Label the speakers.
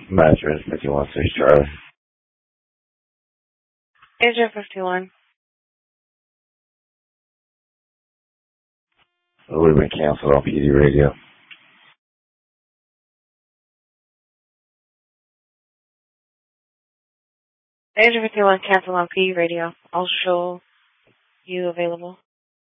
Speaker 1: Mattress 51 6 Charlie.
Speaker 2: Agent 51.
Speaker 1: We've been canceled on PD radio.
Speaker 2: Agent 51 cancel on P radio. I'll show you available.